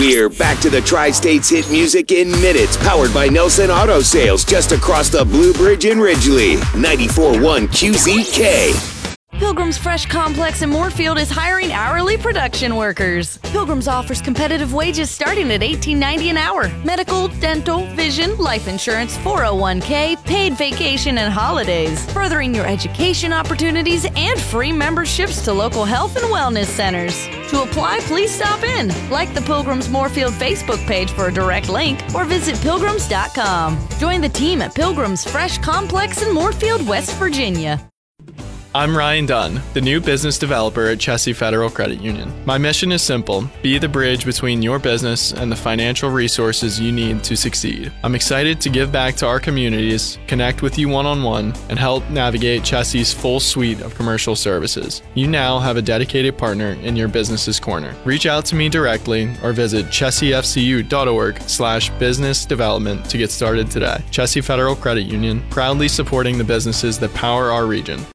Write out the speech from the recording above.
We're back to the Tri-States hit music in minutes, powered by Nelson Auto Sales, just across the Blue Bridge in Ridgely. 94.1 QZK. Pilgrim's Fresh Complex in Moorfield is hiring hourly production workers. Pilgrim's offers competitive wages starting at $18.90 an hour. Medical, dental, vision, life insurance, 401k, paid vacation, and holidays. Furthering your education opportunities and free memberships to local health and wellness centers. To apply, please stop in. Like the Pilgrim's Moorfield Facebook page for a direct link or visit pilgrims.com. Join the team at Pilgrim's Fresh Complex in Moorfield, West Virginia. I'm Ryan Dunn, the new business developer at Chessie Federal Credit Union. My mission is simple: be the bridge between your business and the financial resources you need to succeed. I'm excited to give back to our communities, connect with you one-on-one, and help navigate Chessie's full suite of commercial services. You now have a dedicated partner in your business's corner. Reach out to me directly or visit chessiefcu.org/business development to get started today. Chessie Federal Credit Union, proudly supporting the businesses that power our region.